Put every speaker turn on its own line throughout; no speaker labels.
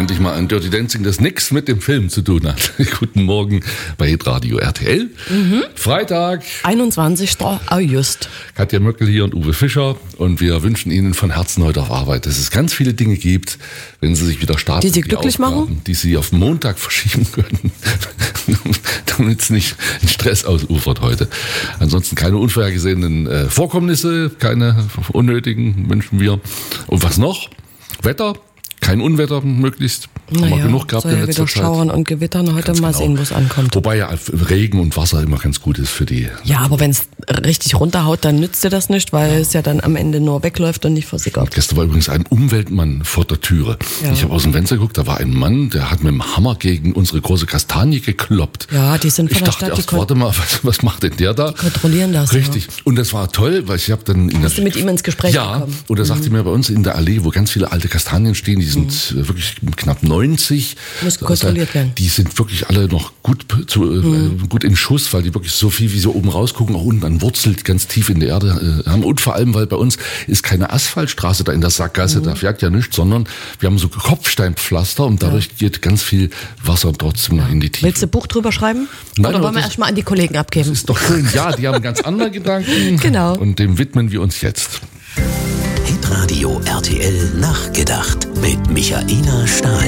endlich mal ein Dirty Dancing, das nichts mit dem Film zu tun hat. Guten Morgen bei Hitradio RTL. Freitag.
21. August.
Katja Möckel hier und Uwe Fischer. Und wir wünschen Ihnen von Herzen heute auf Arbeit, dass es ganz viele Dinge gibt, wenn Sie sich wieder starten.
Die Sie glücklich machen?
Die Sie auf Montag verschieben können, damit es nicht in Stress ausufert heute. Ansonsten keine unvorhergesehenen Vorkommnisse, keine unnötigen wünschen wir. Und was noch? Wetter. Kein Unwetter möglichst. Haben wir genug gehabt in letzter Zeit.
Schauern und Gewittern heute
ganz
mal
genau
sehen, wo es ankommt.
Wobei ja Regen und Wasser immer ganz gut ist für die.
Ja, aber wenn es richtig runterhaut, dann nützt dir das nicht, weil es ja dann am Ende nur wegläuft und nicht versickert.
Gestern war übrigens ein Umweltmann vor der Türe. Ja. Ich habe aus dem Fenster geguckt, da war ein Mann, der hat mit dem Hammer gegen unsere große Kastanie gekloppt.
Ja, die sind von der Stadt.
Ich dachte erst, warte mal, was macht denn der da?
Die kontrollieren das.
Richtig. Ja. Und das war toll, weil ich habe dann...
Bist du mit ihm ins Gespräch gekommen?
Und er sagte mir, bei uns in der Allee, wo ganz viele alte Kastanien stehen, die sind wirklich knapp 90.
Muss kontrolliert werden.
Die sind wirklich alle noch gut in Schuss, weil die wirklich so viel, wie sie oben rausgucken, auch unten an Wurzel ganz tief in der Erde haben. Und vor allem, weil bei uns ist keine Asphaltstraße da in der Sackgasse, da fährt ja nichts, sondern wir haben so Kopfsteinpflaster und dadurch geht ganz viel Wasser trotzdem noch in die Tiefe.
Willst du ein Buch drüber schreiben?
Nein,
oder wollen wir erstmal an die Kollegen abgeben?
Das ist doch schön. Ja, die haben ganz andere Gedanken.
Genau.
Und dem widmen wir uns jetzt.
Hitradio RTL nachgedacht mit Michaela Stahl.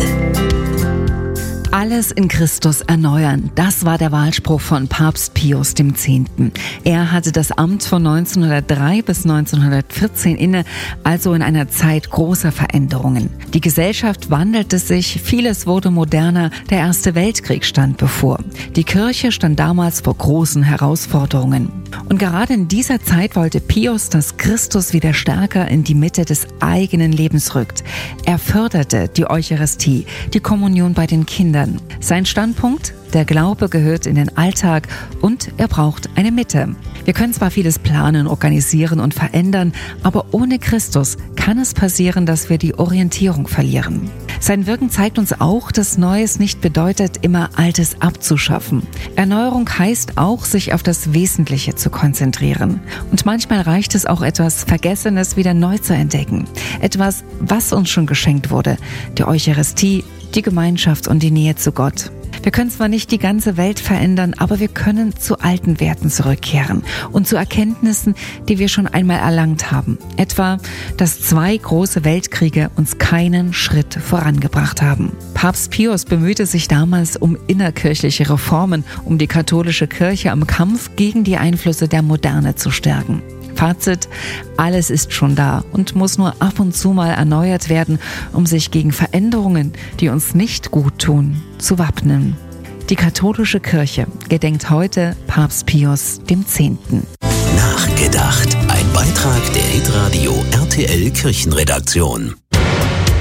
Alles in Christus erneuern, das war der Wahlspruch von Papst Pius X. Er hatte das Amt von 1903 bis 1914 inne, also in einer Zeit großer Veränderungen. Die Gesellschaft wandelte sich, vieles wurde moderner, der Erste Weltkrieg stand bevor. Die Kirche stand damals vor großen Herausforderungen. Und gerade in dieser Zeit wollte Pius, dass Christus wieder stärker in die Mitte des eigenen Lebens rückt. Er förderte die Eucharistie, die Kommunion bei den Kindern. Sein Standpunkt? Der Glaube gehört in den Alltag und er braucht eine Mitte. Wir können zwar vieles planen, organisieren und verändern, aber ohne Christus kann es passieren, dass wir die Orientierung verlieren. Sein Wirken zeigt uns auch, dass Neues nicht bedeutet, immer Altes abzuschaffen. Erneuerung heißt auch, sich auf das Wesentliche zu konzentrieren. Und manchmal reicht es auch, etwas Vergessenes wieder neu zu entdecken. Etwas, was uns schon geschenkt wurde. Die Eucharistie, die Gemeinschaft und die Nähe zu Gott. Wir können zwar nicht die ganze Welt verändern, aber wir können zu alten Werten zurückkehren und zu Erkenntnissen, die wir schon einmal erlangt haben. Etwa, dass 2 große Weltkriege uns keinen Schritt vorangebracht haben. Papst Pius bemühte sich damals um innerkirchliche Reformen, um die katholische Kirche am Kampf gegen die Einflüsse der Moderne zu stärken. Fazit: Alles ist schon da und muss nur ab und zu mal erneuert werden, um sich gegen Veränderungen, die uns nicht gut tun, zu wappnen. Die katholische Kirche gedenkt heute Papst Pius X.
Nachgedacht. Ein Beitrag der Hitradio RTL Kirchenredaktion.